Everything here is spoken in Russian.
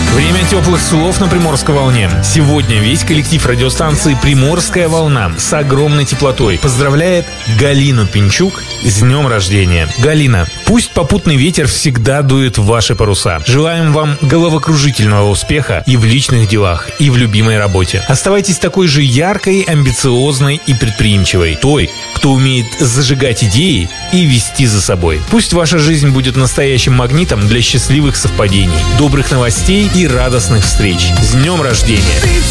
Время теплых слов на Приморской волне. Сегодня весь коллектив радиостанции «Приморская волна» с огромной теплотой поздравляет Галину Пинчук с днем рождения. Галина, пусть попутный ветер всегда дует в ваши паруса. Желаем вам головокружительного успеха и в личных делах, и в любимой работе. Оставайтесь такой же яркой, амбициозной и предприимчивой. Той, кто умеет зажигать идеи и вести за собой. Пусть ваша жизнь будет настоящим магнитом для счастливых совпадений, добрых новостей и радостных встреч. С днем рождения!